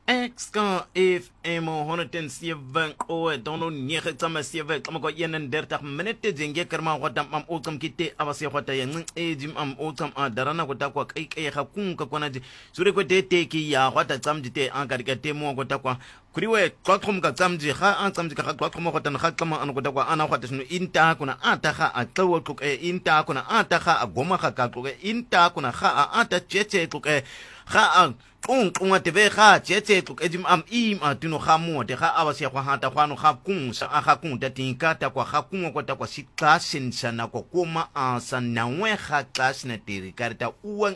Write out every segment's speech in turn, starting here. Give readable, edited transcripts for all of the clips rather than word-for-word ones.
Exka FM 107 o dono nyege tsama sieve tsama ko 31 minute jenge karma wata mam ultam kite abase wata yang ejim am ultam darana ko takwa kai ga kun ka kwana ji sure ko tete ki ya wata tsamji te an ka te mo ko takwa kuriwe kwatkom ka tsamji ga an tsamji ka kwatkom ko tan ga tsama an ko takwa ana wata sunu inta kuna ata ga a tsawo ko inta kuna ata ga a goma ga ka ko inta kuna ga a ata cheche ko ga a unga tebe ga tshetse tlo ejim am tino ga mo te ga aba se go hata kwano ga kun sa aga kun ta tinka ta kwa ga kun ko ta kwa si classen sana ko koma sa na we ga class na tiri karta uang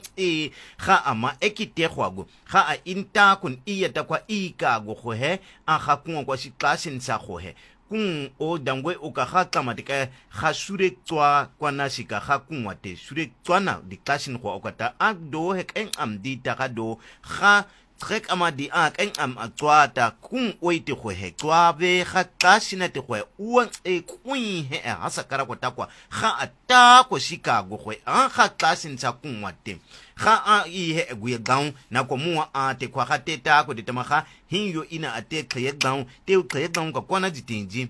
ga ama ekite gwago ga a inta kun iya ta kwa ika go go he aga kun kwa si classen sa go he kun o dangwe o ka ga tamatika ga sure tswa kwa na sika ga kun wate sure tswana di classen go o ta agdo he ken am di ta ga do ga trek amadi ken am atswata kun oite go he tswabe ga classina te go uang kuin he a sakara ko takwa ga ata ko sika go go ga classin sa kun wate ga a he guye down na ko mua te kwa ga teta ko ditamaga hinyo ina ate clear down te down ko kwana jitinji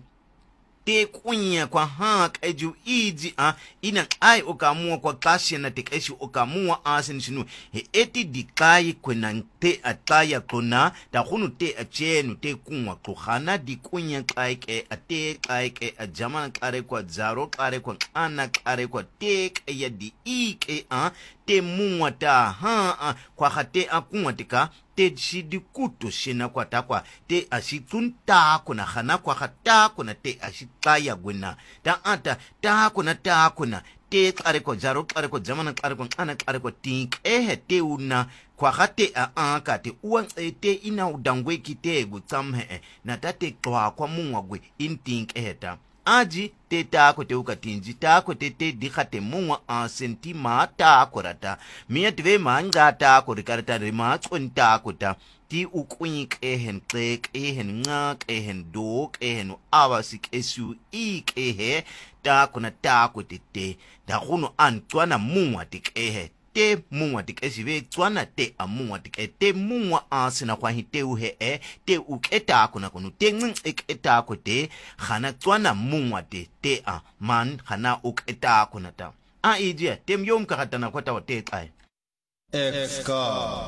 te kunya kwa hak eju iji ina ai okamua kwa class na tekeshi okamua asin shinu he eti dikai kwena te ataya kona ta hunu te achenu te kunwa kohana di kunya kaike ate kaike ajama kare kwa zaro kare kwa ana kare kwa te ya di ike te muwa ta kwa hate akunwa tika te shidi kuto shena kwa takwa te ashitunta kuna hana kwa hata kuna te ashitaya gwena ta ata ta kuna te kare kwa zaro kare kwa zamana kare kwa ana kare kwa tink te una kwa hate ka te uang te ina udangwe kite gu tamhe na tate kwa muwa gwe intink ta aji te ko te ukatinji ko te dikate muwa sentima ko rata miya tve manga ko rikarta rima tsunta ko ta ti ukwink hen klek hen ngak hen dok hen awasik esu he kuna ko te da kuno antwana muwa tik te muwa tik esive tswana te amuwa tik te muwa sina kwa hiteu he te uketa kuna kunu te ngeketa ko te khana tswana muwa te man khana uketa kuna ta ije tem yom ka hatana kwata wa te kai Exka